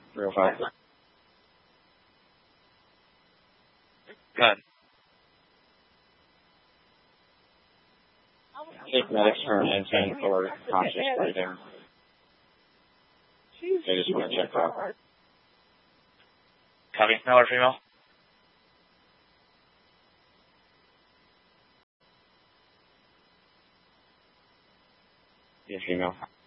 305. Good. Take medics turn and 10 forward, conscious right there. They just want to check out. Copy. Male or female? Yes, female.